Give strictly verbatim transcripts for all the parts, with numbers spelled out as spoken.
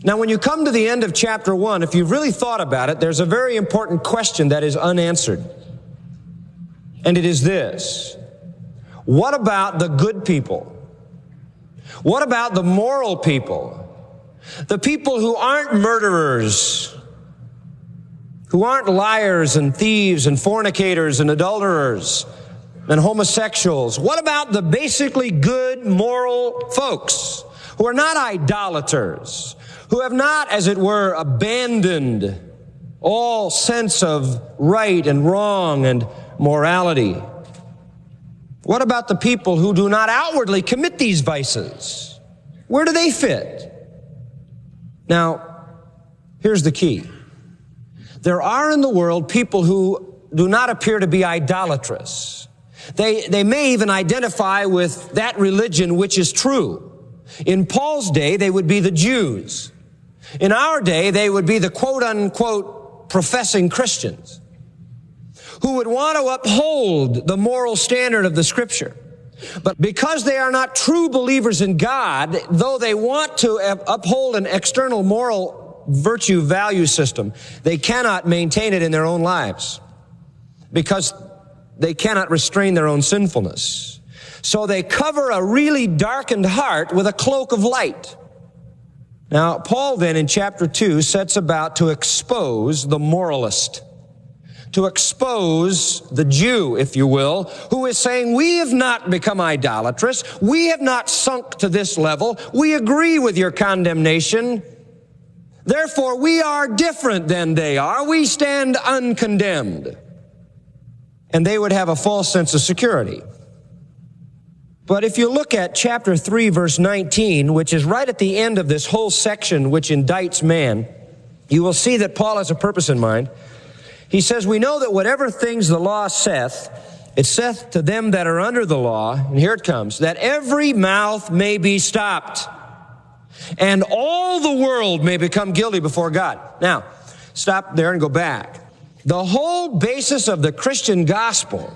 Now, when you come to the end of chapter one, if you've really thought about it, there's a very important question that is unanswered. And it is this: what about the good people? What about the moral people? The people who aren't murderers, who aren't liars and thieves and fornicators and adulterers and homosexuals. What about the basically good moral folks who are not idolaters, who have not, as it were, abandoned all sense of right and wrong and morality? What about the people who do not outwardly commit these vices? Where do they fit? Now, here's the key. There are in the world people who do not appear to be idolatrous. They, they may even identify with that religion which is true. In Paul's day, they would be the Jews. In our day, they would be the quote-unquote professing Christians who would want to uphold the moral standard of the Scripture. But because they are not true believers in God, though they want to uphold an external moral virtue value system, they cannot maintain it in their own lives because they cannot restrain their own sinfulness. So they cover a really darkened heart with a cloak of light. Now, Paul then in chapter two sets about to expose the moralist, to expose the Jew, if you will, who is saying, we have not become idolatrous. We have not sunk to this level. We agree with your condemnation. Therefore, we are different than they are. We stand uncondemned. And they would have a false sense of security. But if you look at chapter three, verse nineteen, which is right at the end of this whole section which indicts man, you will see that Paul has a purpose in mind. He says, we know that whatever things the law saith, it saith to them that are under the law, and here it comes, that every mouth may be stopped, and all the world may become guilty before God. Now, stop there and go back. The whole basis of the Christian gospel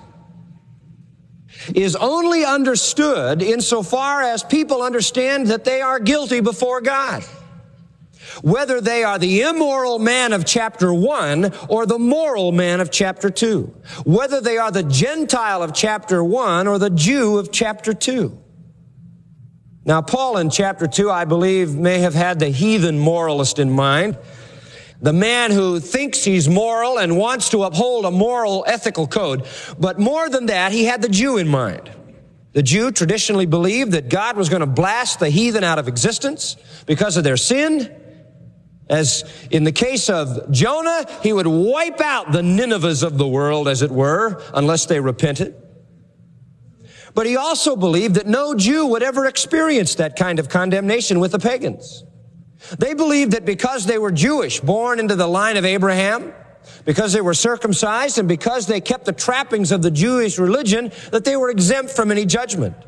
is only understood insofar as people understand that they are guilty before God. Whether they are the immoral man of chapter one or the moral man of chapter two. Whether they are the Gentile of chapter one or the Jew of chapter two. Now, Paul in chapter two, I believe, may have had the heathen moralist in mind. The man who thinks he's moral and wants to uphold a moral, ethical code. But more than that, he had the Jew in mind. The Jew traditionally believed that God was going to blast the heathen out of existence because of their sin. As in the case of Jonah, he would wipe out the Ninevehs of the world, as it were, unless they repented. But he also believed that no Jew would ever experience that kind of condemnation with the pagans. They believed that because they were Jewish, born into the line of Abraham, because they were circumcised, and because they kept the trappings of the Jewish religion, that they were exempt from any judgment.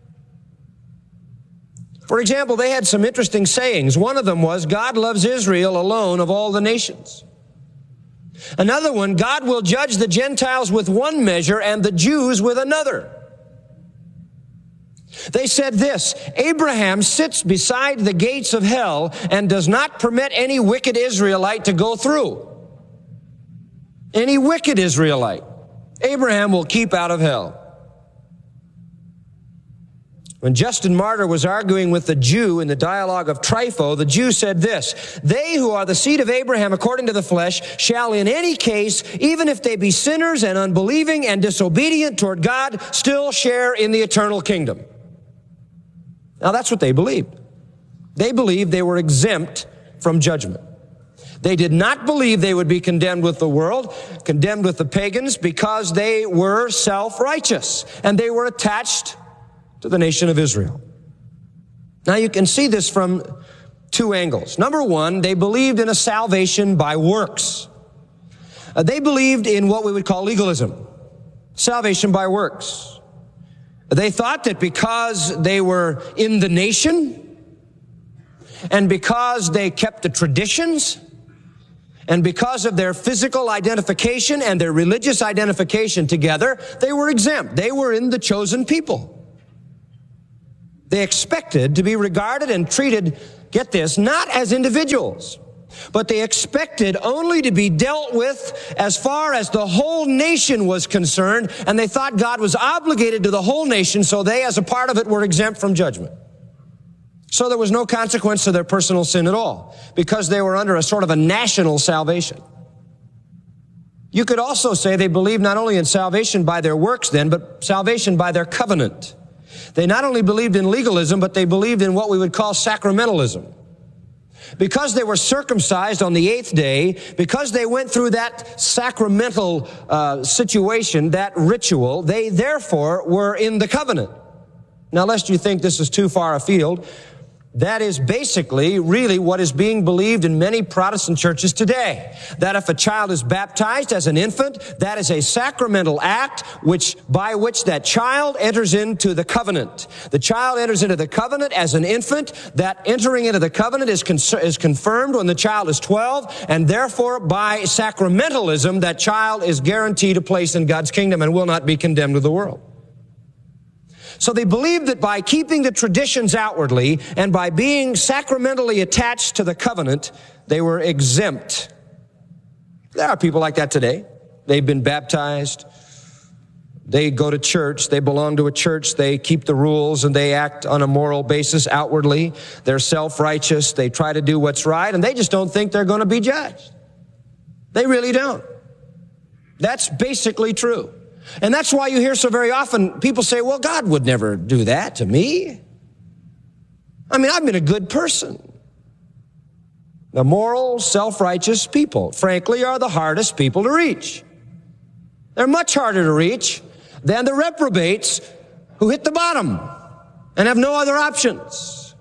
For example, they had some interesting sayings. One of them was, God loves Israel alone of all the nations. Another one, God will judge the Gentiles with one measure and the Jews with another. They said this, Abraham sits beside the gates of hell and does not permit any wicked Israelite to go through. Any wicked Israelite, Abraham will keep out of hell. When Justin Martyr was arguing with the Jew in the dialogue of Trypho, the Jew said this, they who are the seed of Abraham according to the flesh shall in any case, even if they be sinners and unbelieving and disobedient toward God, still share in the eternal kingdom. Now that's what they believed. They believed they were exempt from judgment. They did not believe they would be condemned with the world, condemned with the pagans, because they were self-righteous and they were attached to the nation of Israel. Now you can see this from two angles. Number one, they believed in a salvation by works. Uh, they believed in what we would call legalism, salvation by works. They thought that because they were in the nation and because they kept the traditions and because of their physical identification and their religious identification together, they were exempt. They were in the chosen people. They expected to be regarded and treated get this, not as individuals, but they expected only to be dealt with as far as the whole nation was concerned, and they thought God was obligated to the whole nation, so they, as a part of it, were exempt from judgment. So there was no consequence to their personal sin at all, because they were under a sort of a national salvation. You could also say they believed not only in salvation by their works then, but salvation by their covenant. They not only believed in legalism, but they believed in what we would call sacramentalism. Because they were circumcised on the eighth day, because they went through that sacramental uh, situation, that ritual, they therefore were in the covenant. Now, lest you think this is too far afield, that is basically really what is being believed in many Protestant churches today. That if a child is baptized as an infant, that is a sacramental act which, by which that child enters into the covenant. The child enters into the covenant as an infant. That entering into the covenant is, con- is confirmed when the child is twelve, and therefore by sacramentalism, that child is guaranteed a place in God's kingdom and will not be condemned with the world. So they believed that by keeping the traditions outwardly and by being sacramentally attached to the covenant, they were exempt. There are people like that today. They've been baptized. They go to church. They belong to a church. They keep the rules and they act on a moral basis outwardly. They're self-righteous. They try to do what's right, and they just don't think they're going to be judged. They really don't. That's basically true. And that's why you hear so very often people say, well, God would never do that to me. I mean, I've been a good person. The moral, self-righteous people, frankly, are the hardest people to reach. They're much harder to reach than the reprobates who hit the bottom and have no other options.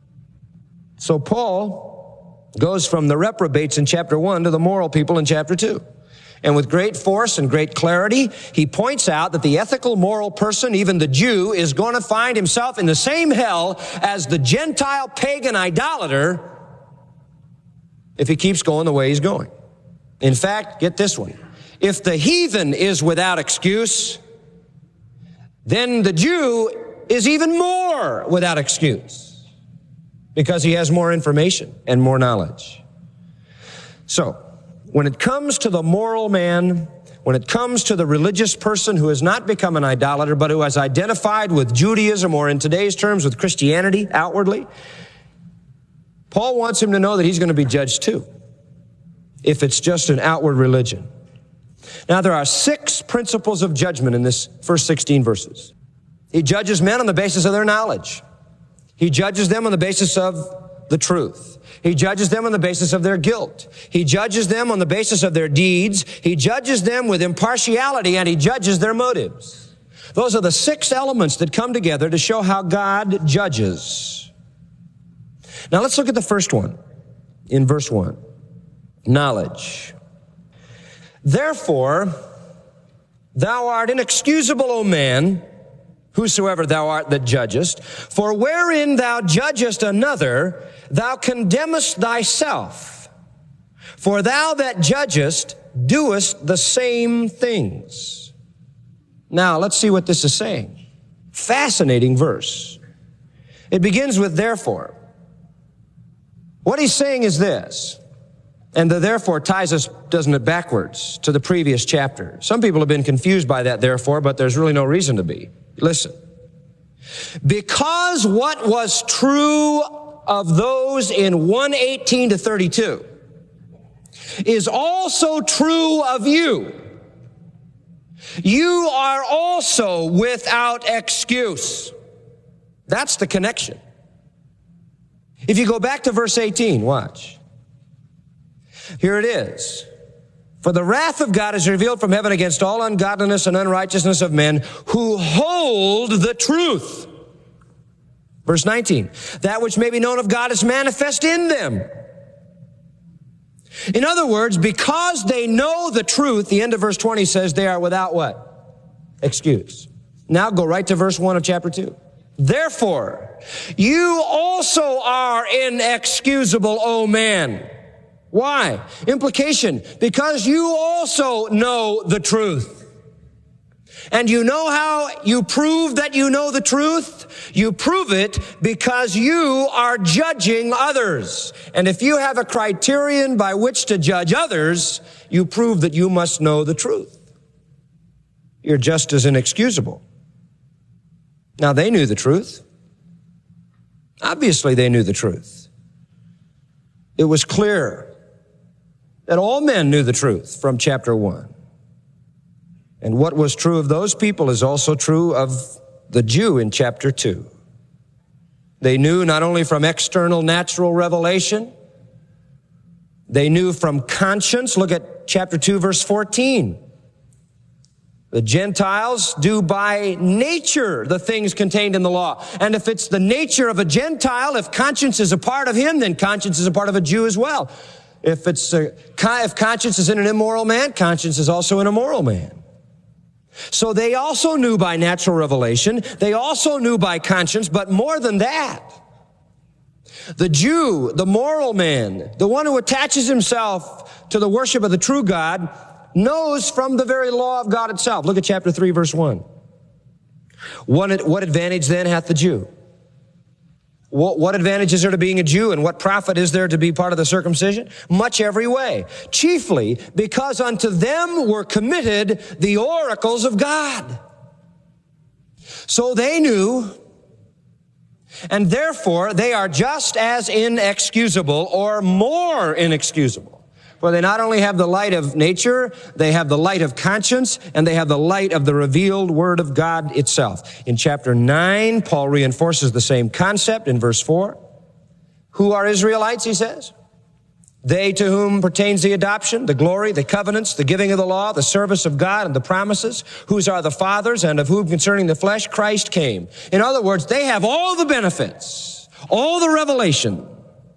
So Paul goes from the reprobates in chapter one to the moral people in chapter two. And with great force and great clarity, he points out that the ethical, moral person, even the Jew, is going to find himself in the same hell as the Gentile pagan idolater if he keeps going the way he's going. In fact, get this one. If the heathen is without excuse, then the Jew is even more without excuse because he has more information and more knowledge. So, when it comes to the moral man, when it comes to the religious person who has not become an idolater, but who has identified with Judaism, or in today's terms with Christianity outwardly, Paul wants him to know that he's going to be judged too, if it's just an outward religion. Now, there are six principles of judgment in this first sixteen verses. He judges men on the basis of their knowledge. He judges them on the basis of the truth. He judges them on the basis of their guilt. He judges them on the basis of their deeds. He judges them with impartiality, and he judges their motives. Those are the six elements that come together to show how God judges. Now let's look at the first one in verse one. Knowledge. Therefore, thou art inexcusable, O man, whosoever thou art that judgest, for wherein thou judgest another, thou condemnest thyself. For thou that judgest doest the same things. Now, let's see what this is saying. Fascinating verse. It begins with therefore. What he's saying is this, and the therefore ties us, doesn't it, backwards to the previous chapter. Some people have been confused by that therefore, but there's really no reason to be. Listen. Because what was true of those in one eighteen to thirty-two is also true of you. You are also without excuse. That's the connection. If you go back to verse eighteen, watch. Here it is. For the wrath of God is revealed from heaven against all ungodliness and unrighteousness of men who hold the truth. Verse nineteen, that which may be known of God is manifest in them. In other words, because they know the truth, the end of verse twenty says they are without what? Excuse. Now go right to verse one of chapter two. Therefore, you also are inexcusable, O man. Why? Implication, because you also know the truth. And you know how you prove that you know the truth? You prove it because you are judging others. And if you have a criterion by which to judge others, you prove that you must know the truth. You're just as inexcusable. Now, they knew the truth. Obviously, they knew the truth. It was clear that all men knew the truth from chapter one. And what was true of those people is also true of the Jew in chapter two. They knew not only from external natural revelation, they knew from conscience. Look at chapter two, verse fourteen. The Gentiles do by nature the things contained in the law. And if it's the nature of a Gentile, if conscience is a part of him, then conscience is a part of a Jew as well. If it's a, if conscience is in an immoral man, conscience is also in a moral man. So they also knew by natural revelation. They also knew by conscience, but more than that, the Jew, the moral man, the one who attaches himself to the worship of the true God, knows from the very law of God itself. Look at chapter three, verse one. What, what advantage then hath the Jew? What, what advantage is there to being a Jew, and what profit is there to be part of the circumcision? Much every way. Chiefly because unto them were committed the oracles of God. So they knew, and therefore they are just as inexcusable or more inexcusable. For they not only have the light of nature, they have the light of conscience, and they have the light of the revealed Word of God itself. In chapter nine, Paul reinforces the same concept in verse four. Who are Israelites, he says? They to whom pertains the adoption, the glory, the covenants, the giving of the law, the service of God, and the promises, whose are the fathers, and of whom concerning the flesh Christ came. In other words, they have all the benefits, all the revelation.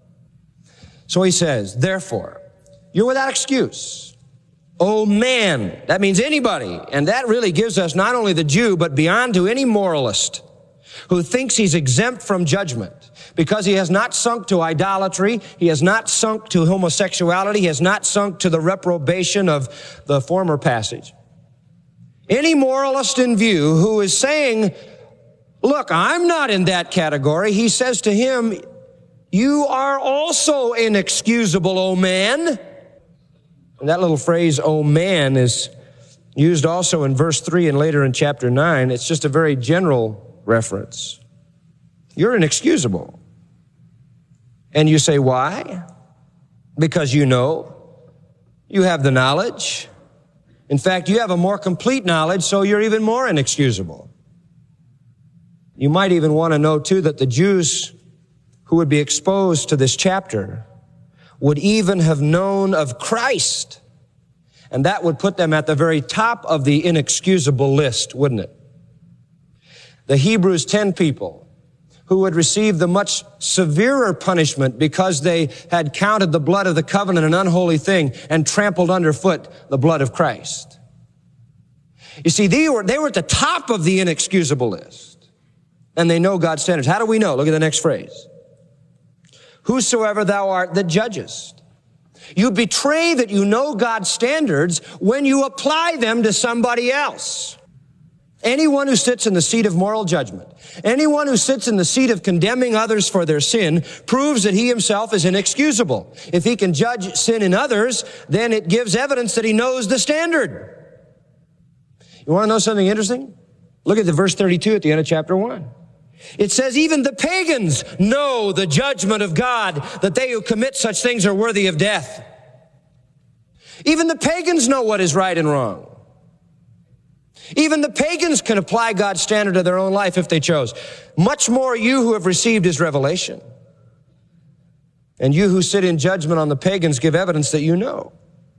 So he says, therefore, you're without excuse. Oh man, that means anybody. And that really gives us not only the Jew, but beyond to any moralist who thinks he's exempt from judgment because he has not sunk to idolatry. He has not sunk to homosexuality. He has not sunk to the reprobation of the former passage. Any moralist in view who is saying, look, I'm not in that category. He says to him, you are also inexcusable, oh man. And that little phrase, oh man, is used also in verse three and later in chapter nine. It's just a very general reference. You're inexcusable. And you say, why? Because you know. You have the knowledge. In fact, you have a more complete knowledge, so you're even more inexcusable. You might even want to know, too, that the Jews who would be exposed to this chapter would even have known of Christ. And that would put them at the very top of the inexcusable list, wouldn't it? The Hebrews ten people who would receive the much severer punishment because they had counted the blood of the covenant an unholy thing and trampled underfoot the blood of Christ. You see, they were, they were at the top of the inexcusable list. And they know God's standards. How do we know? Look at the next phrase. Whosoever thou art that judgest. You betray that you know God's standards when you apply them to somebody else. Anyone who sits in the seat of moral judgment, anyone who sits in the seat of condemning others for their sin, proves that he himself is inexcusable. If he can judge sin in others, then it gives evidence that he knows the standard. You want to know something interesting? Look at the verse thirty-two at the end of chapter one. It says, even the pagans know the judgment of God, that they who commit such things are worthy of death. Even the pagans know what is right and wrong. Even the pagans can apply God's standard to their own life if they chose. Much more you who have received his revelation. And you who sit in judgment on the pagans give evidence that you know.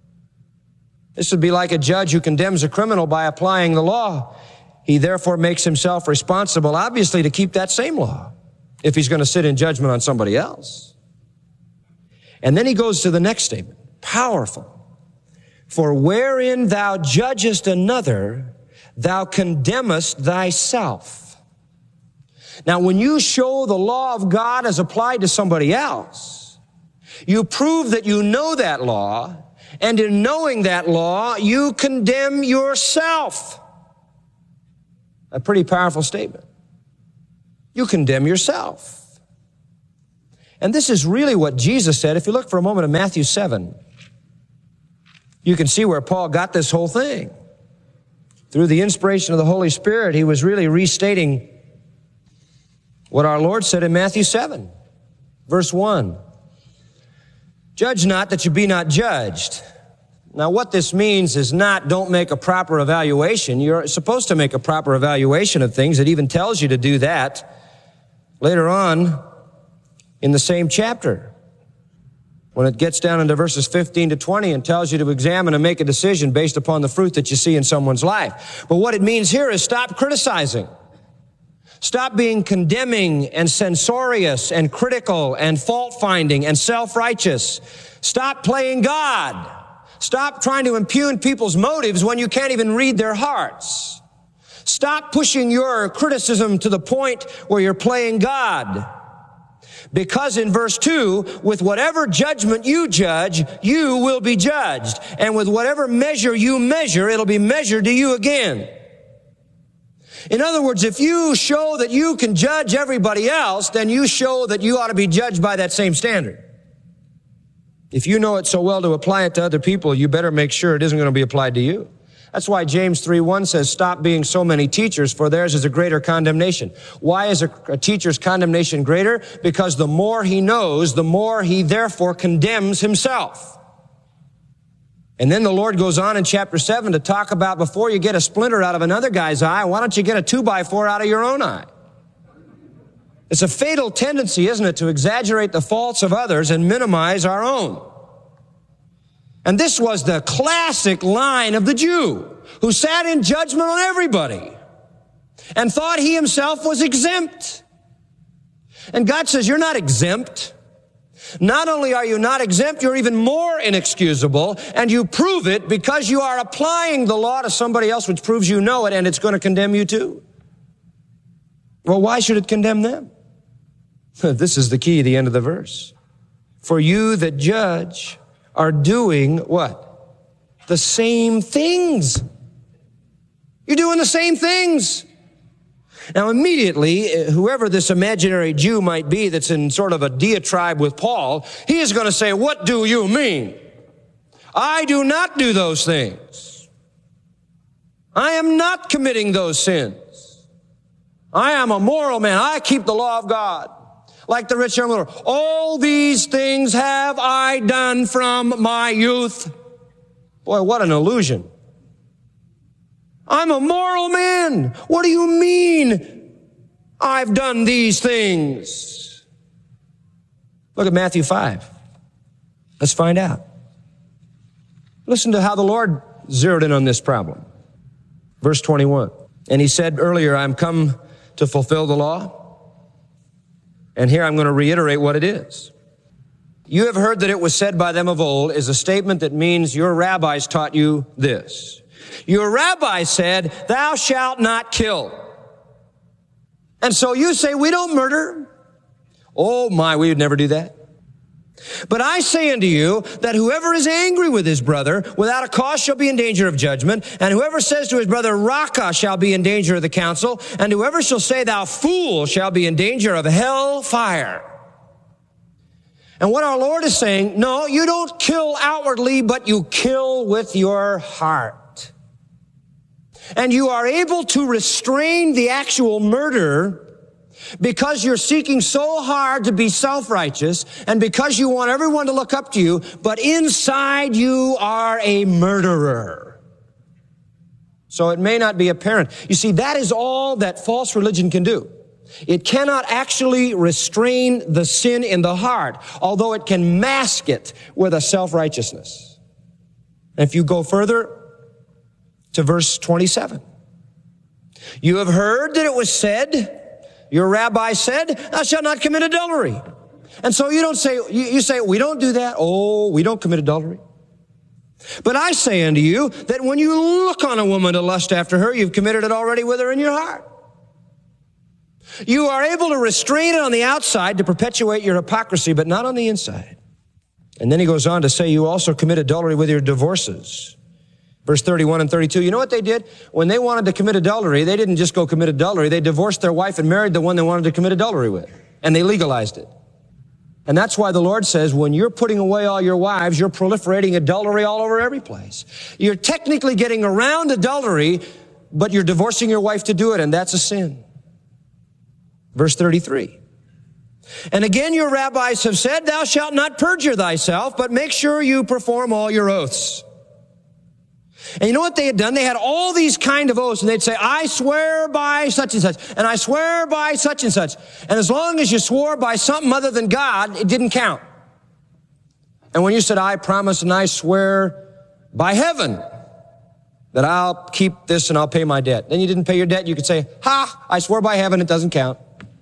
This would be like a judge who condemns a criminal by applying the law. He therefore makes himself responsible, obviously, to keep that same law if he's going to sit in judgment on somebody else. And then he goes to the next statement. Powerful. For wherein thou judgest another, thou condemnest thyself. Now, when you show the law of God as applied to somebody else, you prove that you know that law, and in knowing that law, you condemn yourself. A pretty powerful statement. You condemn yourself. And this is really what Jesus said. If you look for a moment at Matthew seven, you can see where Paul got this whole thing. Through the inspiration of the Holy Spirit, he was really restating what our Lord said in Matthew seven, verse one. Judge not that you be not judged. Now, what this means is not don't make a proper evaluation. You're supposed to make a proper evaluation of things. It even tells you to do that later on in the same chapter, when it gets down into verses fifteen to twenty and tells you to examine and make a decision based upon the fruit that you see in someone's life. But what it means here is stop criticizing. Stop being condemning and censorious and critical and fault-finding and self-righteous. Stop playing God. Stop trying to impugn people's motives when you can't even read their hearts. Stop pushing your criticism to the point where you're playing God. Because in verse two, with whatever judgment you judge, you will be judged. And with whatever measure you measure, it'll be measured to you again. In other words, if you show that you can judge everybody else, then you show that you ought to be judged by that same standard. If you know it so well to apply it to other people, you better make sure it isn't going to be applied to you. That's why James three one says, stop being so many teachers, for theirs is a greater condemnation. Why is a, a teacher's condemnation greater? Because the more he knows, the more he therefore condemns himself. And then the Lord goes on in chapter seven to talk about before you get a splinter out of another guy's eye, why don't you get a two by four out of your own eye? It's a fatal tendency, isn't it, to exaggerate the faults of others and minimize our own. And this was the classic line of the Jew, who sat in judgment on everybody and thought he himself was exempt. And God says, you're not exempt. Not only are you not exempt, you're even more inexcusable, and you prove it because you are applying the law to somebody else, which proves you know it, and it's going to condemn you too. Well, why should it condemn them? This is the key, the end of the verse. For you that judge are doing what? The same things. You're doing the same things. Now, immediately, whoever this imaginary Jew might be that's in sort of a diatribe with Paul, he is going to say, what do you mean? I do not do those things. I am not committing those sins. I am a moral man. I keep the law of God. Like the rich young ruler. All these things have I done from my youth. Boy, what an illusion. I'm a moral man. What do you mean I've done these things? Look at Matthew five. Let's find out. Listen to how the Lord zeroed in on this problem. Verse twenty-one. And he said earlier, I'm come to fulfill the law. And here I'm going to reiterate what it is. You have heard that it was said by them of old is a statement that means your rabbis taught you this. Your rabbi said, thou shalt not kill. And so you say, we don't murder. Oh my, we would never do that. But I say unto you that whoever is angry with his brother without a cause shall be in danger of judgment. And whoever says to his brother, Raca, shall be in danger of the council. And whoever shall say, thou fool, shall be in danger of hell fire. And what our Lord is saying, no, you don't kill outwardly, but you kill with your heart. And you are able to restrain the actual murder because you're seeking so hard to be self-righteous and because you want everyone to look up to you, but inside you are a murderer. So it may not be apparent. You see, that is all that false religion can do. It cannot actually restrain the sin in the heart, although it can mask it with a self-righteousness. And if you go further to verse twenty-seven, you have heard that it was said, your rabbi said, thou shalt not commit adultery. And so you don't say, you, you say, we don't do that. Oh, we don't commit adultery. But I say unto you that when you look on a woman to lust after her, you've committed it already with her in your heart. You are able to restrain it on the outside to perpetuate your hypocrisy, but not on the inside. And then he goes on to say, you also commit adultery with your divorces. Verse thirty-one and thirty-two, you know what they did? When they wanted to commit adultery, they didn't just go commit adultery. They divorced their wife and married the one they wanted to commit adultery with. And they legalized it. And that's why the Lord says, when you're putting away all your wives, you're proliferating adultery all over every place. You're technically getting around adultery, but you're divorcing your wife to do it, and that's a sin. Verse thirty-three. And again, your rabbis have said, thou shalt not perjure thyself, but make sure you perform all your oaths. And you know what they had done? They had all these kind of oaths, and they'd say, I swear by such and such, and I swear by such and such. And as long as you swore by something other than God, it didn't count. And when you said, I promise and I swear by heaven that I'll keep this and I'll pay my debt, then you didn't pay your debt, you could say, ha, I swear by heaven, it doesn't count.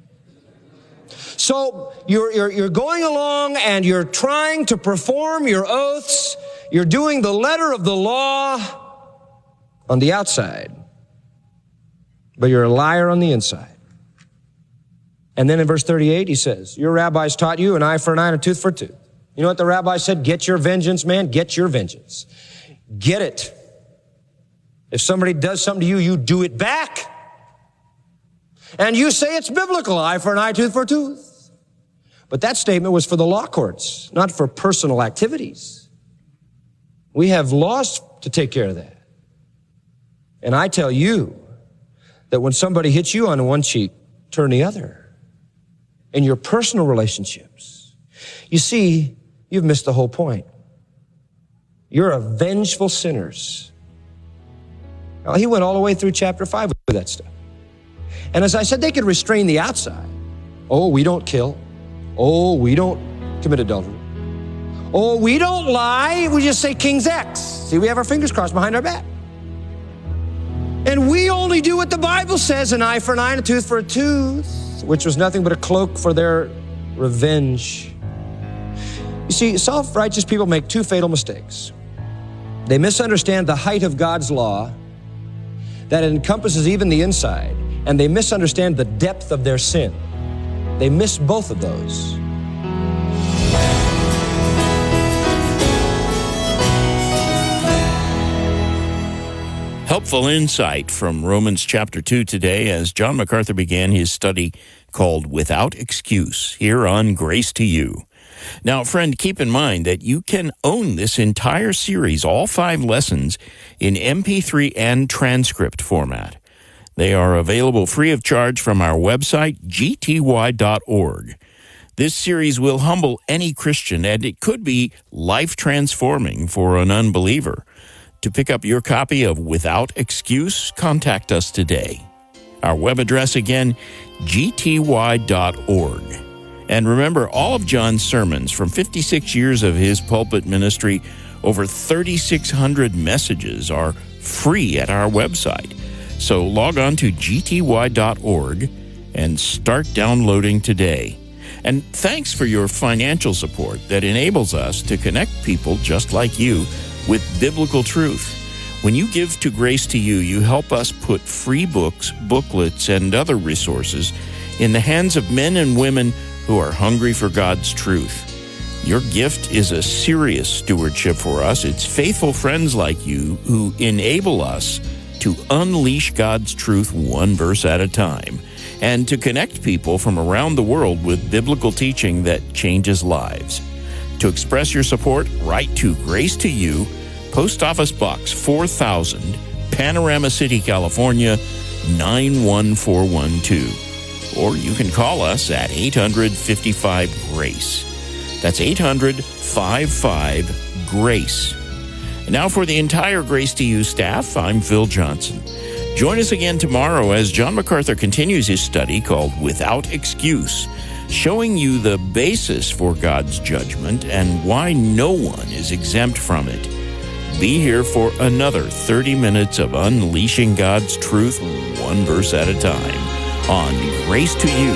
So you're, you're, you're going along and you're trying to perform your oaths. You're doing the letter of the law on the outside, but you're a liar on the inside. And then in verse thirty-eight, he says, your rabbis taught you an eye for an eye and a tooth for a tooth. You know what the rabbi said? Get your vengeance, man. Get your vengeance. Get it. If somebody does something to you, you do it back. And you say it's biblical, eye for an eye, tooth for a tooth. But that statement was for the law courts, not for personal activities. We have laws to take care of that. And I tell you that when somebody hits you on one cheek, turn the other. In your personal relationships. You see, you've missed the whole point. You're a vengeful sinners. Now, he went all the way through chapter five with that stuff. And as I said, they could restrain the outside. Oh, we don't kill. Oh, we don't commit adultery. Oh, we don't lie. We just say King's X. See, we have our fingers crossed behind our back. And we only do what the Bible says, an eye for an eye and a tooth for a tooth, which was nothing but a cloak for their revenge. You see, self-righteous people make two fatal mistakes. They misunderstand the height of God's law, that it encompasses even the inside, and they misunderstand the depth of their sin. They miss both of those. Helpful insight from Romans chapter two today as John MacArthur began his study called Without Excuse here on Grace to You. Now, friend, keep in mind that you can own this entire series, all five lessons, in M P three and transcript format. They are available free of charge from our website, G T Y dot org. This series will humble any Christian, and it could be life-transforming for an unbeliever. To pick up your copy of Without Excuse, contact us today. Our web address again, G T Y dot org. And remember, all of John's sermons from fifty-six years of his pulpit ministry, over thirty-six hundred messages are free at our website. So log on to G T Y dot org and start downloading today. And thanks for your financial support that enables us to connect people just like you with biblical truth. When you give to Grace to You, you help us put free books, booklets, and other resources in the hands of men and women who are hungry for God's truth. Your gift is a serious stewardship for us. It's faithful friends like you who enable us to unleash God's truth one verse at a time and to connect people from around the world with biblical teaching that changes lives. To express your support, write to Grace to You, Post Office Box four thousand, Panorama City, California, nine one four one two. Or you can call us at eight hundred, fifty-five, GRACE. That's eight hundred, fifty-five, GRACE. And now for the entire Grace to You staff, I'm Phil Johnson. Join us again tomorrow as John MacArthur continues his study called Without Excuse, showing you the basis for God's judgment and why no one is exempt from it. Be here for another thirty minutes of unleashing God's truth one verse at a time on Grace to You.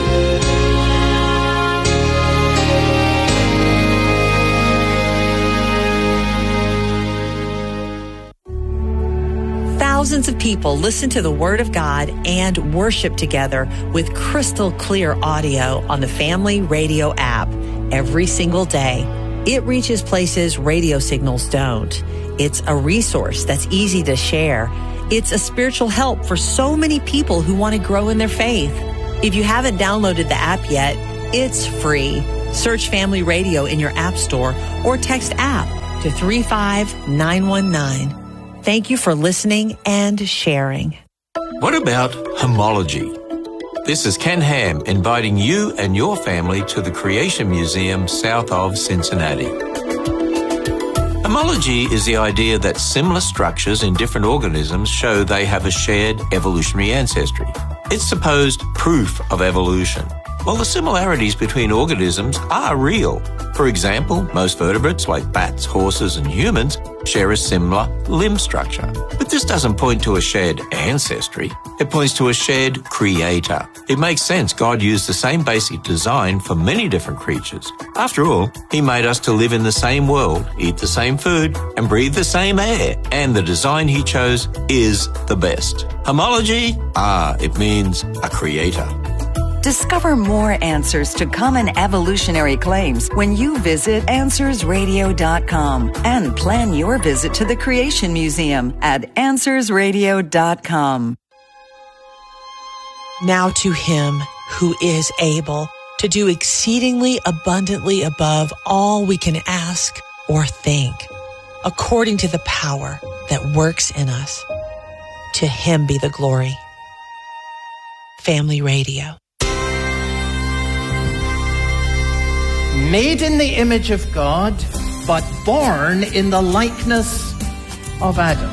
Thousands of people listen to the Word of God and worship together with crystal clear audio on the Family Radio app every single day. It reaches places radio signals don't. It's a resource that's easy to share. It's a spiritual help for so many people who want to grow in their faith. If you haven't downloaded the app yet, it's free. Search Family Radio in your app store or text app to three five nine one nine. Thank you for listening and sharing. What about homology? This is Ken Ham inviting you and your family to the Creation Museum south of Cincinnati. Homology is the idea that similar structures in different organisms show they have a shared evolutionary ancestry. It's supposed proof of evolution. Well, the similarities between organisms are real. For example, most vertebrates like bats, horses, and humans share a similar limb structure. But this doesn't point to a shared ancestry. It points to a shared creator. It makes sense God used the same basic design for many different creatures. After all, He made us to live in the same world, eat the same food, and breathe the same air. And the design He chose is the best. Homology? Ah, it means a creator. Discover more answers to common evolutionary claims when you visit answers radio dot com and plan your visit to the Creation Museum at answers radio dot com. Now to Him who is able to do exceedingly abundantly above all we can ask or think, according to the power that works in us. To Him be the glory. Family Radio. Made in the image of God, but born in the likeness of Adam.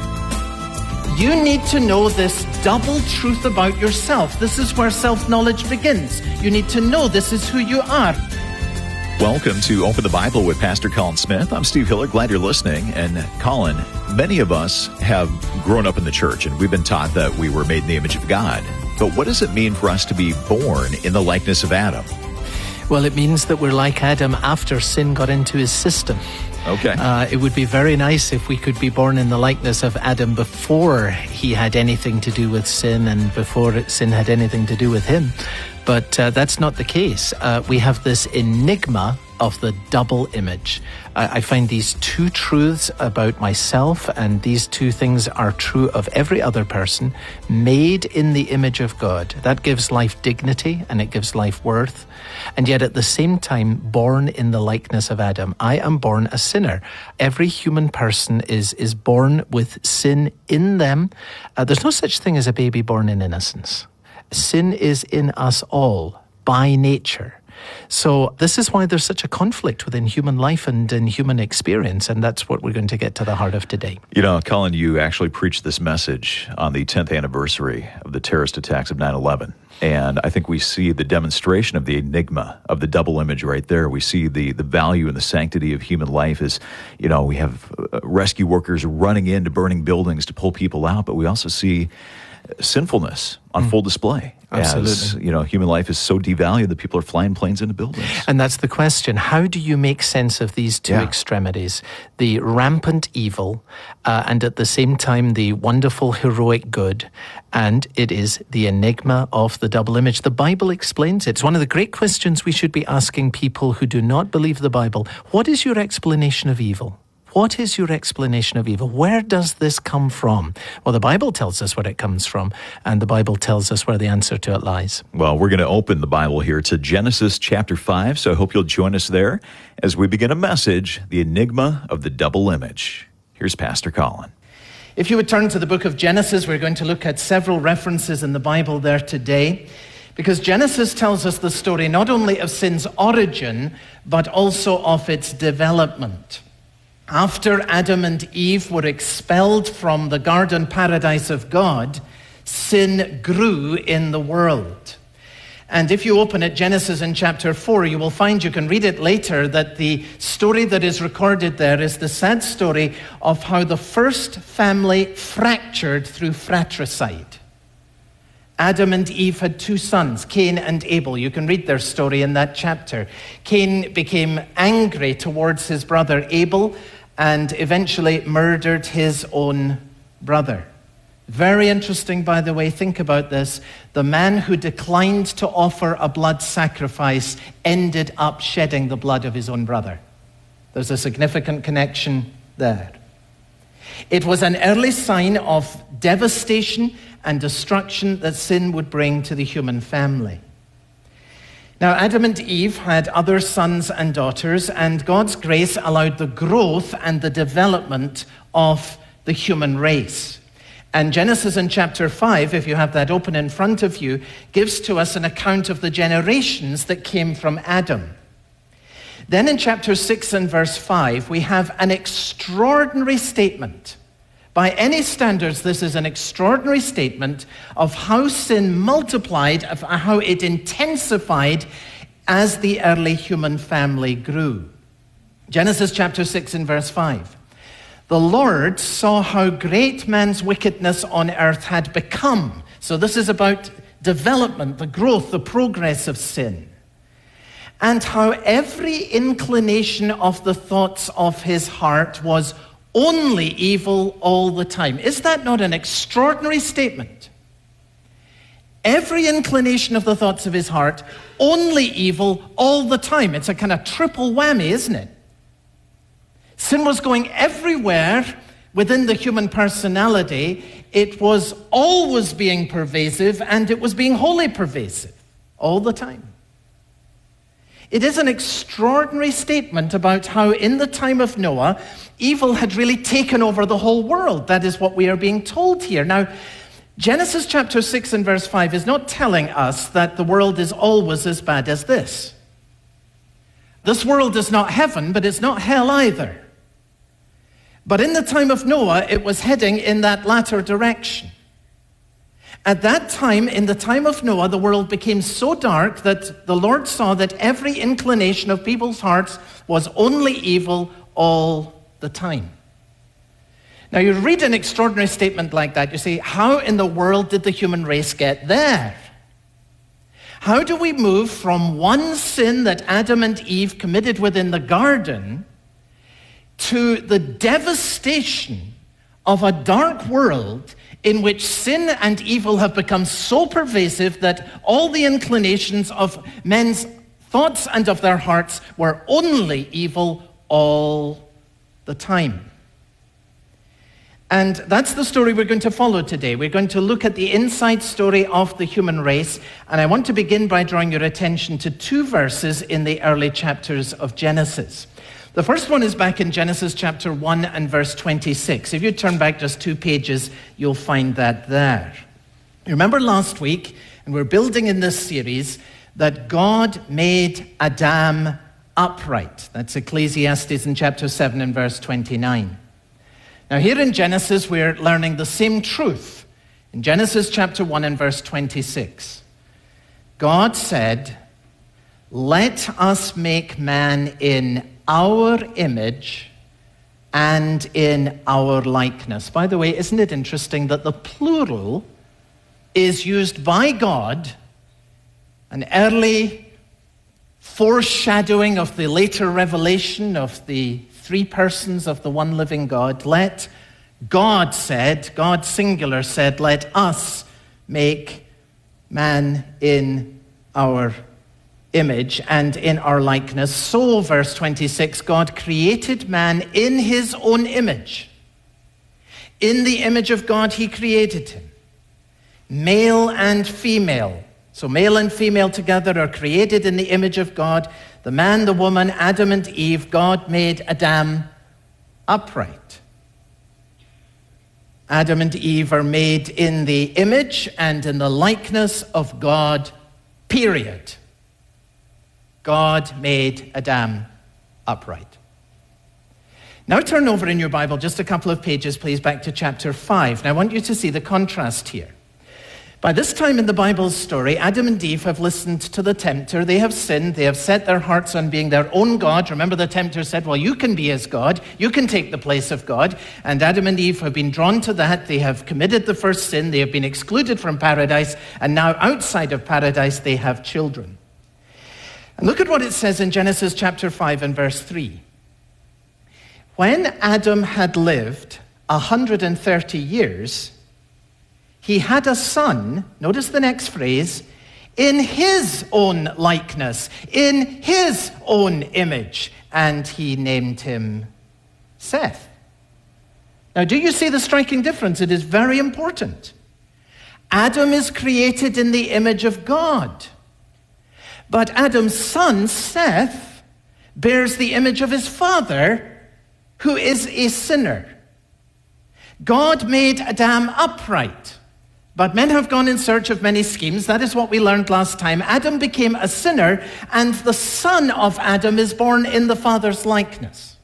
You need to know this double truth about yourself. This is where self-knowledge begins. You need to know this is who you are. Welcome to Open the Bible with Pastor Colin Smith. I'm Steve Hiller. Glad you're listening. And Colin, many of us have grown up in the church, and we've been taught that we were made in the image of God. But what does it mean for us to be born in the likeness of Adam? Well, it means that we're like Adam after sin got into his system. Okay. Uh, it would be very nice if we could be born in the likeness of Adam before he had anything to do with sin and before sin had anything to do with him. But uh, that's not the case. Uh, we have this enigma of the double image. Uh, I find these two truths about myself, and these two things are true of every other person, made in the image of God. That gives life dignity and it gives life worth. And yet at the same time, born in the likeness of Adam. I am born a sinner. Every human person is, is born with sin in them. Uh, there's no such thing as a baby born in innocence. Sin is in us all by nature. So this is why there's such a conflict within human life and in human experience, and that's what we're going to get to the heart of today. You know, Colin, you actually preached this message on the tenth anniversary of the terrorist attacks of nine eleven. And I think we see the demonstration of the enigma of the double image right there. We see the, the value and the sanctity of human life as, you know, we have rescue workers running into burning buildings to pull people out, but we also see sinfulness on mm. full display. Absolutely. As, you know, human life is so devalued that people are flying planes into buildings. And that's the question. How do you make sense of these two yeah. extremities? The rampant evil uh, and at the same time the wonderful heroic good. And it is the enigma of the double image. The Bible explains it. It's one of the great questions we should be asking people who do not believe the Bible. What is your explanation of evil? What is your explanation of evil? Where does this come from? Well, the Bible tells us where it comes from, and the Bible tells us where the answer to it lies. Well, we're going to open the Bible here to Genesis chapter five, so I hope you'll join us there as we begin a message, The Enigma of the Double Image. Here's Pastor Colin. If you would turn to the book of Genesis, we're going to look at several references in the Bible there today, because Genesis tells us the story not only of sin's origin, but also of its development. After Adam and Eve were expelled from the garden paradise of God, sin grew in the world. And if you open at Genesis in chapter four, you will find, you can read it later, that the story that is recorded there is the sad story of how the first family fractured through fratricide. Adam and Eve had two sons, Cain and Abel. You can read their story in that chapter. Cain became angry towards his brother Abel and eventually murdered his own brother. Very interesting, by the way. Think about this. The man who declined to offer a blood sacrifice ended up shedding the blood of his own brother. There's a significant connection there. It was an early sign of devastation and destruction that sin would bring to the human family. Now, Adam and Eve had other sons and daughters, and God's grace allowed the growth and the development of the human race. And Genesis in chapter five, if you have that open in front of you, gives to us an account of the generations that came from Adam. Then in chapter six and verse five, we have an extraordinary statement. By any standards, this is an extraordinary statement of how sin multiplied, of how it intensified as the early human family grew. Genesis chapter six and verse five. The Lord saw how great man's wickedness on earth had become. So this is about development, the growth, the progress of sin. And how every inclination of the thoughts of his heart was only evil all the time. Is that not an extraordinary statement? Every inclination of the thoughts of his heart, only evil all the time. It's a kind of triple whammy, isn't it? Sin was going everywhere within the human personality. It was always being pervasive, and it was being wholly pervasive all the time. It is an extraordinary statement about how in the time of Noah, evil had really taken over the whole world. That is what we are being told here. Now, Genesis chapter six and verse five is not telling us that the world is always as bad as this. This world is not heaven, but it's not hell either. But in the time of Noah, it was heading in that latter direction. At that time, in the time of Noah, the world became so dark that the Lord saw that every inclination of people's hearts was only evil all the time. Now, you read an extraordinary statement like that, you say, how in the world did the human race get there? How do we move from one sin that Adam and Eve committed within the garden to the devastation of a dark world in which sin and evil have become so pervasive that all the inclinations of men's thoughts and of their hearts were only evil all the time? And that's the story we're going to follow today. We're going to look at the inside story of the human race, and I want to begin by drawing your attention to two verses in the early chapters of Genesis. The first one is back in Genesis chapter one and verse twenty-six. If you turn back just two pages, you'll find that there. You remember last week, and we're building in this series, that God made Adam upright. That's Ecclesiastes in chapter seven and verse twenty-nine. Now here in Genesis, we're learning the same truth. In Genesis chapter one and verse twenty-six, God said, "Let us make man in our image and in our likeness." By the way, isn't it interesting that the plural is used by God, an early foreshadowing of the later revelation of the three persons of the one living God? Let God said, God singular said, let us make man in our image and in our likeness. So, verse twenty-six, God created man in his own image. In the image of God, he created him. Male and female. So male and female together are created in the image of God. The man, the woman, Adam and Eve, God made Adam upright. Adam and Eve are made in the image and in the likeness of God, period. God made Adam upright. Now turn over in your Bible just a couple of pages, please, back to chapter five. Now I want you to see the contrast here. By this time in the Bible's story, Adam and Eve have listened to the tempter. They have sinned. They have set their hearts on being their own God. Remember, the tempter said, well, you can be as God. You can take the place of God. And Adam and Eve have been drawn to that. They have committed the first sin. They have been excluded from paradise. And now outside of paradise, they have children. And look at what it says in Genesis chapter five and verse three. When Adam had lived one hundred thirty years, he had a son, notice the next phrase, in his own likeness, in his own image. And he named him Seth. Now, do you see the striking difference? It is very important. Adam is created in the image of God. But Adam's son, Seth, bears the image of his father, who is a sinner. God made Adam upright, but men have gone in search of many schemes. That is what we learned last time. Adam became a sinner, and the son of Adam is born in the father's likeness.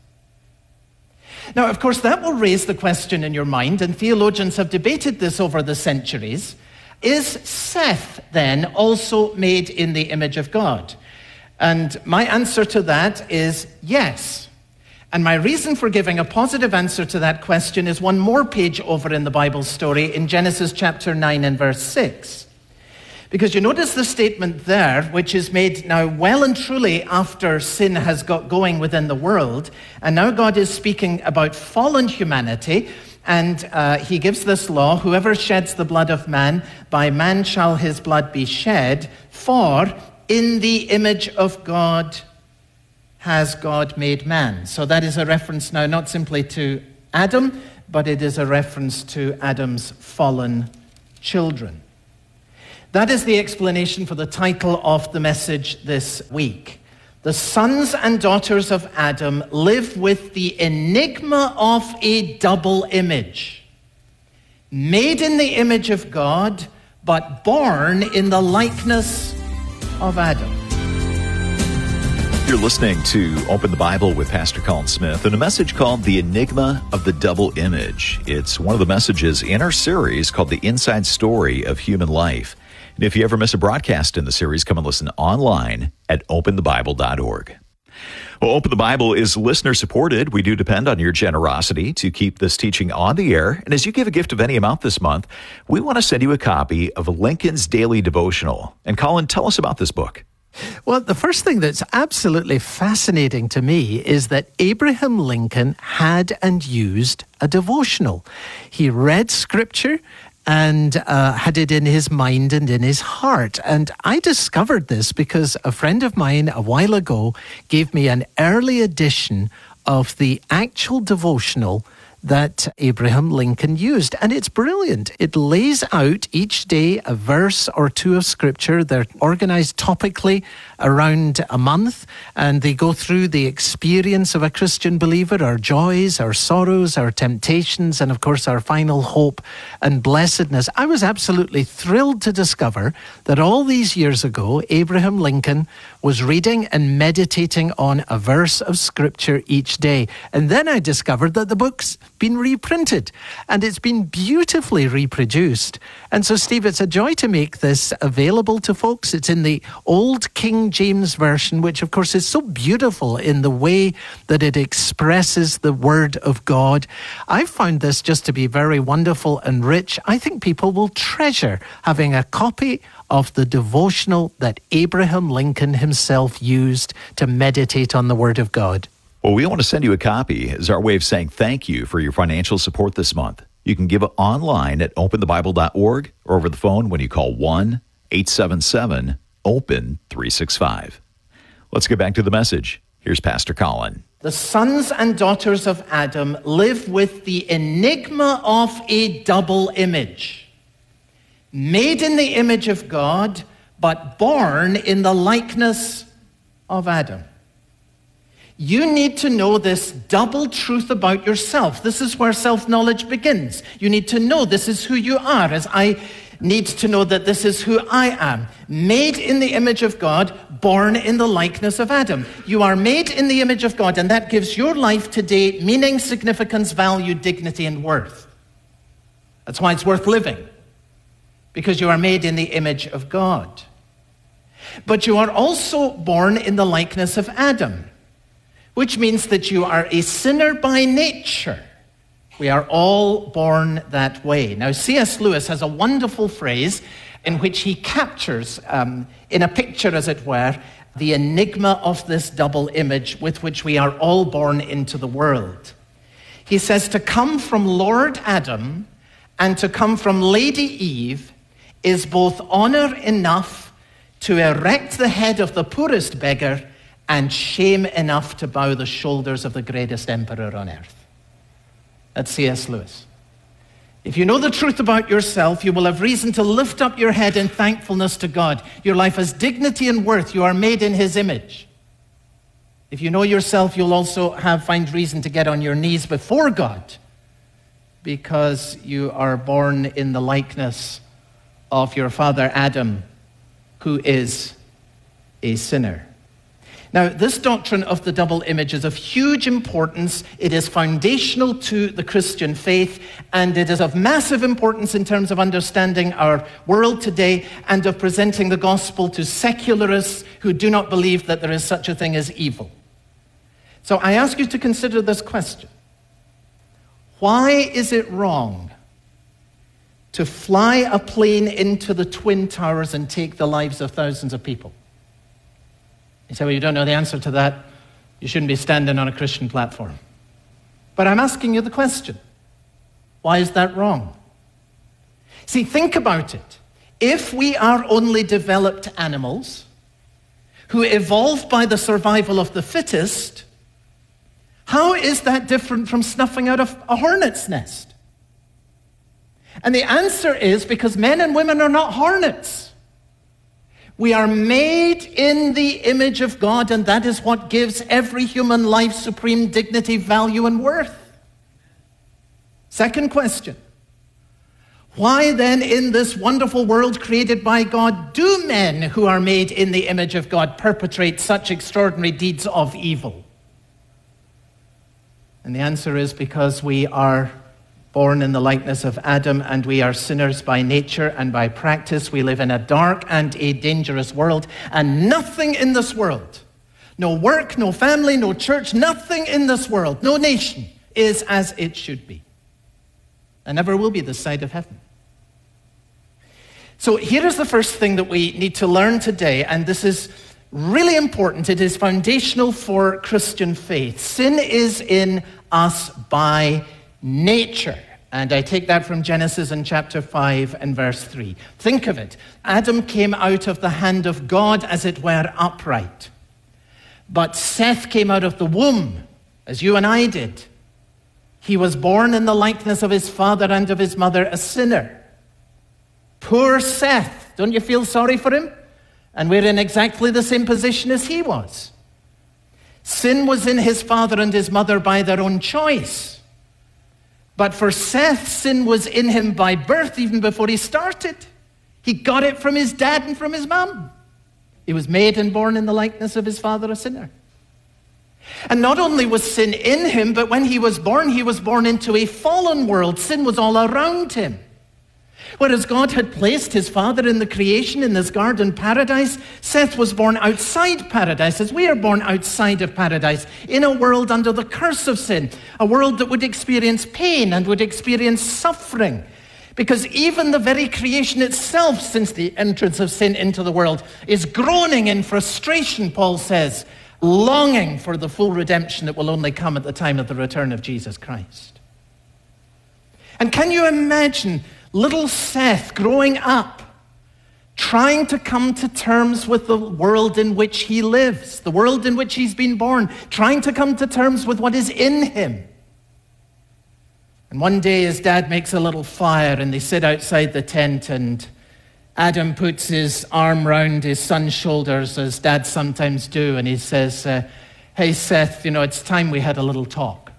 Now, of course, that will raise the question in your mind, and theologians have debated this over the centuries. Is Seth, then, also made in the image of God? And my answer to that is yes. And my reason for giving a positive answer to that question is one more page over in the Bible story in Genesis chapter nine and verse six. Because you notice the statement there, which is made now well and truly after sin has got going within the world. And now God is speaking about fallen humanity. And uh, he gives this law: whoever sheds the blood of man, by man shall his blood be shed. For in the image of God has God made man. So that is a reference now not simply to Adam, but it is a reference to Adam's fallen children. That is the explanation for the title of the message this week. The sons and daughters of Adam live with the enigma of a double image. Made in the image of God, but born in the likeness of Adam. You're listening to Open the Bible with Pastor Colin Smith and a message called The Enigma of the Double Image. It's one of the messages in our series called The Inside Story of Human Life. And if you ever miss a broadcast in the series, come and listen online at open the bible dot org. Well, Open the Bible is listener supported. We do depend on your generosity to keep this teaching on the air. And as you give a gift of any amount this month, we want to send you a copy of Lincoln's Daily Devotional. And Colin, tell us about this book. Well, the first thing that's absolutely fascinating to me is that Abraham Lincoln had and used a devotional. He read Scripture and uh, had it in his mind and in his heart. And I discovered this because a friend of mine a while ago gave me an early edition of the actual devotional that Abraham Lincoln used. And it's brilliant. It lays out each day a verse or two of Scripture. They're organized topically around a month, and they go through the experience of a Christian believer, our joys, our sorrows, our temptations, and of course our final hope and blessedness. I was absolutely thrilled to discover that all these years ago, Abraham Lincoln was reading and meditating on a verse of Scripture each day. And then I discovered that the book's been reprinted, and it's been beautifully reproduced. And so, Steve, it's a joy to make this available to folks. It's in the Old King James Version, which of course is so beautiful in the way that it expresses the Word of God. I found this just to be very wonderful and rich. I think people will treasure having a copy of the devotional that Abraham Lincoln himself used to meditate on the Word of God. Well, we want to send you a copy as our way of saying thank you for your financial support this month. You can give it online at open the bible dot org or over the phone when you call one eight seven seven open three six five. Let's get back to the message. Here's Pastor Colin. The sons and daughters of Adam live with the enigma of a double image. Made in the image of God, but born in the likeness of Adam. You need to know this double truth about yourself. This is where self-knowledge begins. You need to know this is who you are, as I need to know that this is who I am. Made in the image of God, born in the likeness of Adam. You are made in the image of God, and that gives your life today meaning, significance, value, dignity, and worth. That's why it's worth living, because you are made in the image of God. But you are also born in the likeness of Adam, which means that you are a sinner by nature. We are all born that way. Now, C S Lewis has a wonderful phrase in which he captures, um, in a picture as it were, the enigma of this double image with which we are all born into the world. He says, to come from Lord Adam and to come from Lady Eve is both honor enough to erect the head of the poorest beggar, and shame enough to bow the shoulders of the greatest emperor on earth. That's C S Lewis. If you know the truth about yourself, you will have reason to lift up your head in thankfulness to God. Your life has dignity and worth. You are made in his image. If you know yourself, you'll also have find reason to get on your knees before God, because you are born in the likeness of your father Adam, who is a sinner. Now, this doctrine of the double image is of huge importance. It is foundational to the Christian faith, and it is of massive importance in terms of understanding our world today and of presenting the gospel to secularists who do not believe that there is such a thing as evil. So I ask you to consider this question. Why is it wrong to fly a plane into the Twin Towers and take the lives of thousands of people? You say, well, you don't know the answer to that. You shouldn't be standing on a Christian platform. But I'm asking you the question. Why is that wrong? See, think about it. If we are only developed animals who evolved by the survival of the fittest, how is that different from snuffing out of a hornet's nest? And the answer is because men and women are not hornets. We are made in the image of God, and that is what gives every human life supreme dignity, value, and worth. Second question. Why then in this wonderful world created by God do men who are made in the image of God perpetrate such extraordinary deeds of evil? And the answer is because we are born in the likeness of Adam, and we are sinners by nature and by practice. We live in a dark and a dangerous world, and nothing in this world, no work, no family, no church, nothing in this world, no nation is as it should be, and never will be this side of heaven. So here is the first thing that we need to learn today, and this is really important. It is foundational for Christian faith. Sin is in us by nature. And I take that from Genesis in chapter five and verse three. Think of it. Adam came out of the hand of God, as it were, upright. But Seth came out of the womb, as you and I did. He was born in the likeness of his father and of his mother, a sinner. Poor Seth. Don't you feel sorry for him? And we're in exactly the same position as he was. Sin was in his father and his mother by their own choice. But for Seth, sin was in him by birth even before he started. He got it from his dad and from his mom. He was made and born in the likeness of his father, a sinner. And not only was sin in him, but when he was born, he was born into a fallen world. Sin was all around him. Whereas God had placed his father in the creation in this garden paradise, Seth was born outside paradise, as we are born outside of paradise, in a world under the curse of sin, a world that would experience pain and would experience suffering. Because even the very creation itself, since the entrance of sin into the world, is groaning in frustration, Paul says, longing for the full redemption that will only come at the time of the return of Jesus Christ. And can you imagine little Seth growing up, trying to come to terms with the world in which he lives, the world in which he's been born, trying to come to terms with what is in him? And one day his dad makes a little fire, and they sit outside the tent, and Adam puts his arm round his son's shoulders, as dads sometimes do, and he says, uh, hey Seth, you know, it's time we had a little talk.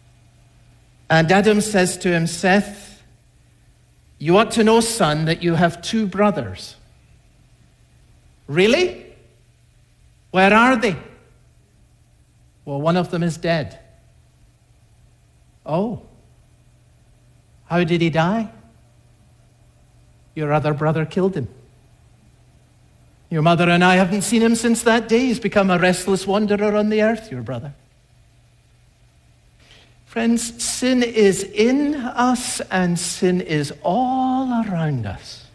And Adam says to him, Seth, you ought to know, son, that you have two brothers. Really? Where are they? Well, one of them is dead. Oh. How did he die? Your other brother killed him. Your mother and I haven't seen him since that day. He's become a restless wanderer on the earth, your brother. Friends, sin is in us and sin is all around us.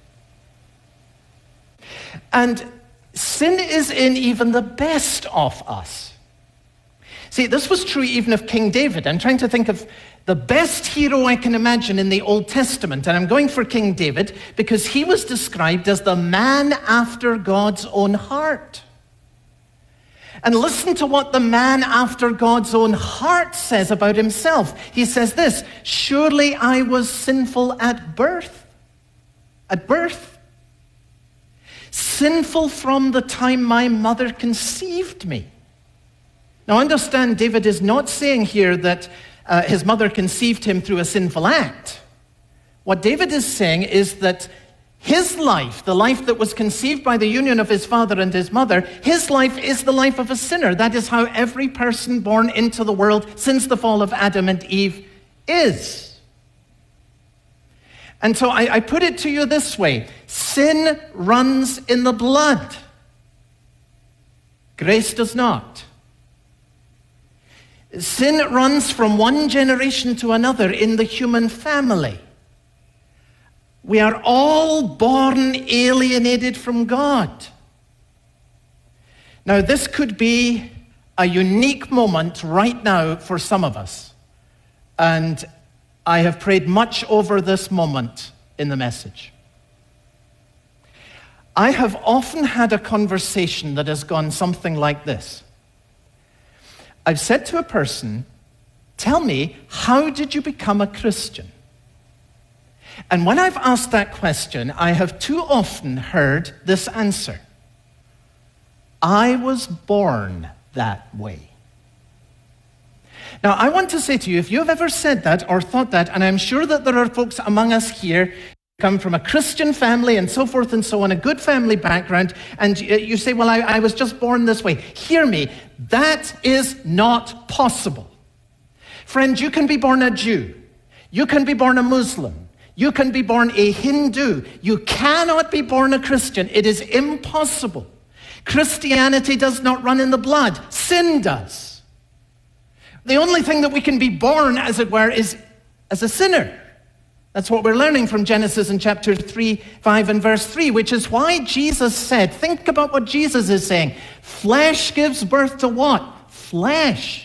And sin is in even the best of us. See, this was true even of King David. I'm trying to think of the best hero I can imagine in the Old Testament, and I'm going for King David because he was described as the man after God's own heart. And listen to what the man after God's own heart says about himself. He says this, surely I was sinful at birth. At birth. Sinful from the time my mother conceived me. Now understand, David is not saying here that uh, his mother conceived him through a sinful act. What David is saying is that his life, the life that was conceived by the union of his father and his mother, his life is the life of a sinner. That is how every person born into the world since the fall of Adam and Eve is. And so I, I put it to you this way. Sin runs in the blood. Grace does not. Sin runs from one generation to another in the human family. We are all born alienated from God. Now, this could be a unique moment right now for some of us. And I have prayed much over this moment in the message. I have often had a conversation that has gone something like this. I've said to a person, tell me, how did you become a Christian? And when I've asked that question, I have too often heard this answer. I was born that way. Now, I want to say to you, if you have ever said that or thought that, and I'm sure that there are folks among us here who come from a Christian family and so forth and so on, a good family background, and you say, well, I, I was just born this way. Hear me, that is not possible. Friend, you can be born a Jew. You can be born a Muslim. You can be born a Hindu. You cannot be born a Christian. It is impossible. Christianity does not run in the blood. Sin does. The only thing that we can be born, as it were, is as a sinner. That's what we're learning from Genesis in chapter three, five, and verse three, which is why Jesus said, think about what Jesus is saying. Flesh gives birth to what? Flesh.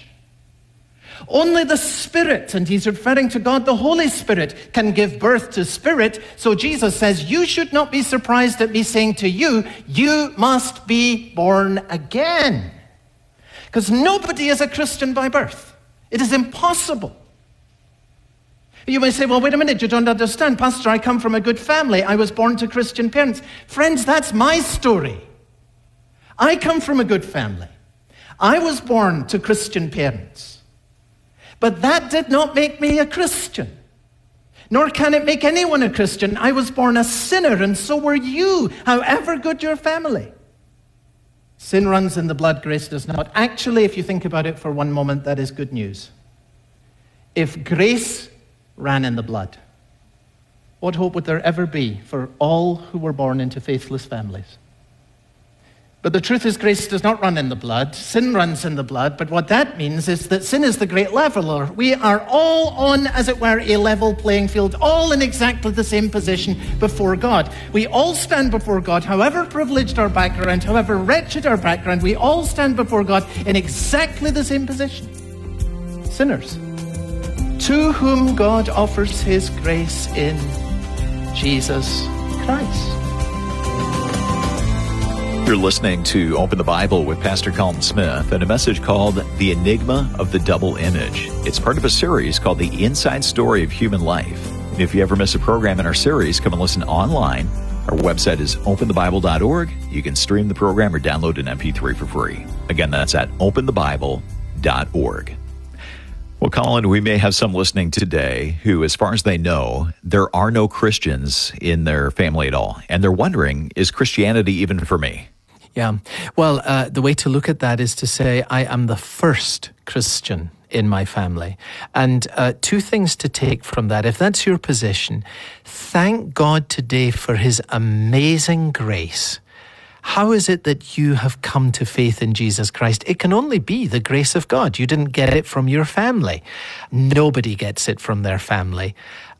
Only the Spirit, and he's referring to God, the Holy Spirit, can give birth to spirit. So Jesus says, you should not be surprised at me saying to you, you must be born again. Because nobody is a Christian by birth. It is impossible. You may say, well, wait a minute, you don't understand. Pastor, I come from a good family. I was born to Christian parents. Friends, that's my story. I come from a good family. I was born to Christian parents. But that did not make me a Christian. Nor can it make anyone a Christian. I was born a sinner, and so were you, however good your family. Sin runs in the blood, grace does not. Actually, if you think about it for one moment, that is good news. If grace ran in the blood, what hope would there ever be for all who were born into faithless families? But the truth is, grace does not run in the blood. Sin runs in the blood. But what that means is that sin is the great leveler. We are all on, as it were, a level playing field, all in exactly the same position before God. We all stand before God, however privileged our background, however wretched our background, we all stand before God in exactly the same position. Sinners, to whom God offers his grace in Jesus Christ. You're listening to Open the Bible with Pastor Colin Smith and a message called The Enigma of the Double Image. It's part of a series called The Inside Story of Human Life. If you ever miss a program in our series, come and listen online. Our website is open the bible dot org. You can stream the program or download an M P three for free. Again, that's at open the bible dot org. Well, Colin, we may have some listening today who, as far as they know, there are no Christians in their family at all. And they're wondering, is Christianity even for me? Yeah. Well, uh, the way to look at that is to say, I am the first Christian in my family. And uh, two things to take from that. If that's your position, thank God today for his amazing grace. How is it that you have come to faith in Jesus Christ? It can only be the grace of God. You didn't get it from your family. Nobody gets it from their family.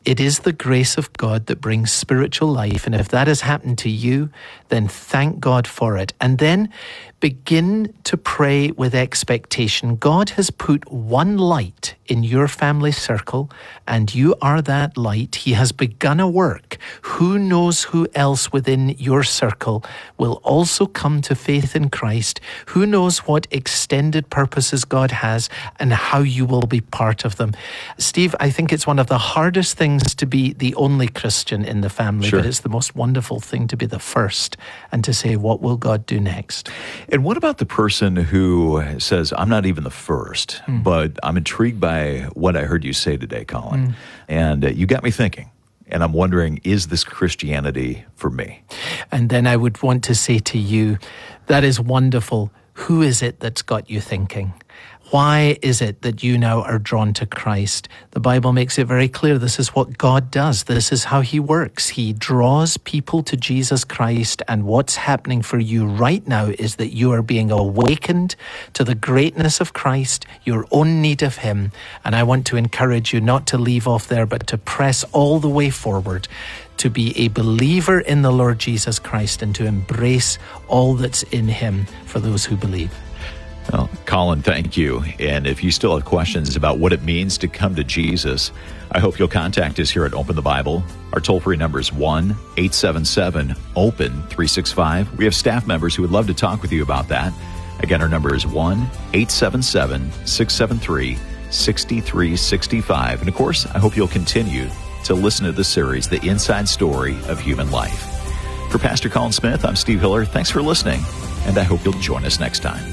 It is the grace of God that brings spiritual life. And if that has happened to you, then thank God for it. And then begin to pray with expectation. God has put one light in your family circle, and you are that light. He has begun a work. Who knows who else within your circle will also come to faith in Christ? Who knows what extended purposes God has and how you will be part of them? Steve, I think it's one of the hardest things to be the only Christian in the family, Sure. but it's the most wonderful thing to be the first and to say, what will God do next? And what about the person who says, I'm not even the first, mm. but I'm intrigued by what I heard you say today, Colin, mm. and uh, you got me thinking. And I'm wondering, is this Christianity for me? And then I would want to say to you, that is wonderful. Who is it that's got you thinking? Why is it that you now are drawn to Christ? The Bible makes it very clear this is what God does. This is how he works. He draws people to Jesus Christ, and what's happening for you right now is that you are being awakened to the greatness of Christ, your own need of him. And I want to encourage you not to leave off there, but to press all the way forward, to be a believer in the Lord Jesus Christ and to embrace all that's in him for those who believe. Well, Colin, thank you. And if you still have questions about what it means to come to Jesus, I hope you'll contact us here at Open the Bible. Our toll-free number is one eight seven seven open three six five. We have staff members who would love to talk with you about that. Again, our number is one eight seven seven six seven three six three six five. And of course, I hope you'll continue to listen to the series, The Inside Story of Human Life. For Pastor Colin Smith, I'm Steve Hiller. Thanks for listening, and I hope you'll join us next time.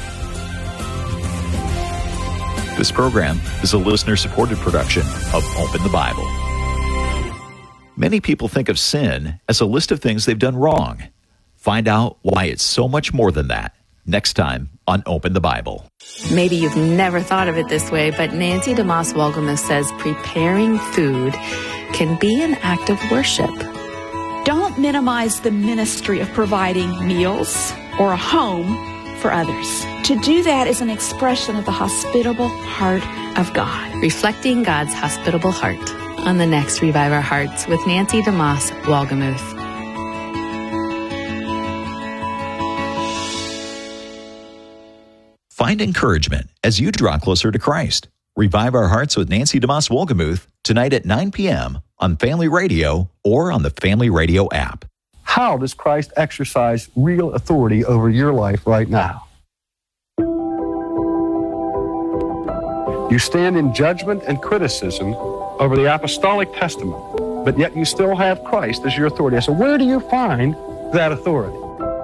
This program is a listener-supported production of Open the Bible. Many people think of sin as a list of things they've done wrong. Find out why it's so much more than that next time on Open the Bible. Maybe you've never thought of it this way, but Nancy DeMoss Wolgemuth says preparing food can be an act of worship. Don't minimize the ministry of providing meals or a home for others. To do that is an expression of the hospitable heart of God. Reflecting God's hospitable heart on the next Revive Our Hearts with Nancy DeMoss Wolgemuth. Find encouragement as you draw closer to Christ. Revive Our Hearts with Nancy DeMoss Wolgemuth tonight at nine p.m. on Family Radio or on the Family Radio app. How does Christ exercise real authority over your life right now? You stand in judgment and criticism over the apostolic testament, but yet you still have Christ as your authority. So where do you find that authority?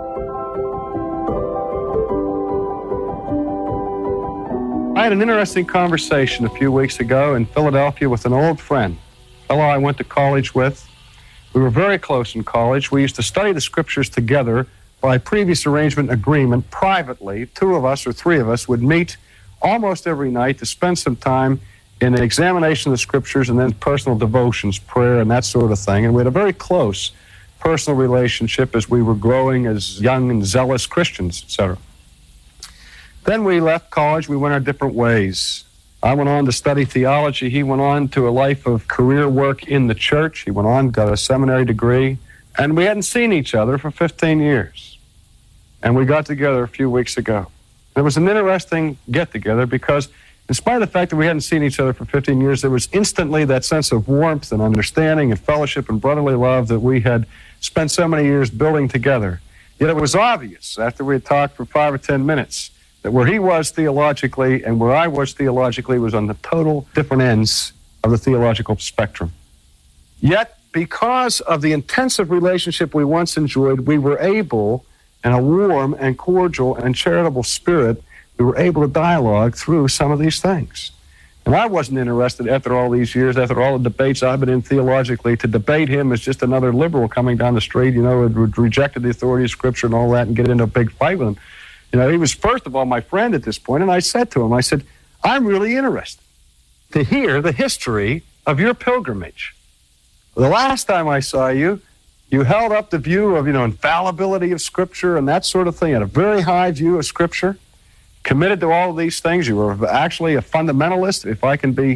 I had an interesting conversation a few weeks ago in Philadelphia with an old friend, a fellow I went to college with. We were very close in college. We used to study the scriptures together by previous arrangement agreement privately. Two of us or three of us would meet almost every night to spend some time in an examination of the scriptures and then personal devotions, prayer, and that sort of thing. And we had a very close personal relationship as we were growing as young and zealous Christians, et cetera. Then we left college. We went our different ways. I went on to study theology. He went on to a life of career work in the church. He went on, got a seminary degree. And we hadn't seen each other for fifteen years. And we got together a few weeks ago. It was an interesting get-together because in spite of the fact that we hadn't seen each other for fifteen years, there was instantly that sense of warmth and understanding and fellowship and brotherly love that we had spent so many years building together. Yet it was obvious after we had talked for five or ten minutes that where he was theologically and where I was theologically was on the total different ends of the theological spectrum. Yet, because of the intensive relationship we once enjoyed, we were able, in a warm and cordial and charitable spirit, we were able to dialogue through some of these things. And I wasn't interested, after all these years, after all the debates I've been in theologically, to debate him as just another liberal coming down the street, you know, who rejected the authority of Scripture and all that and get into a big fight with him. You know, he was, first of all, my friend at this point, and I said to him, I said, I'm really interested to hear the history of your pilgrimage. The last time I saw you, you held up the view of, you know, infallibility of Scripture and that sort of thing, had a very high view of Scripture, committed to all of these things. You were actually a fundamentalist, if I can be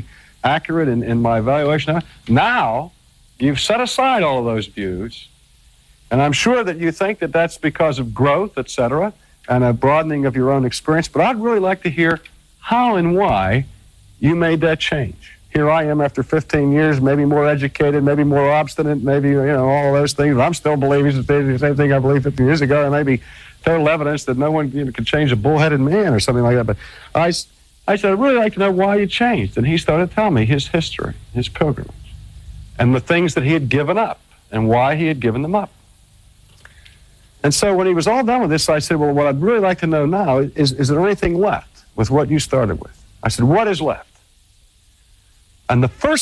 accurate in, in my evaluation. Now, you've set aside all of those views, and I'm sure that you think that that's because of growth, et cetera, and a broadening of your own experience, but I'd really like to hear how and why you made that change. Here I am after fifteen years, maybe more educated, maybe more obstinate, maybe, you know, all those things. I'm still believing the same thing I believed fifty years ago, and maybe total evidence that no one, you know, can change a bullheaded man or something like that. But I, I said, I'd really like to know why you changed. And he started telling me his history, his pilgrimage, and the things that he had given up and why he had given them up. And so when he was all done with this, I said, well, what I'd really like to know now is, is there anything left with what you started with? I said, what is left? And the first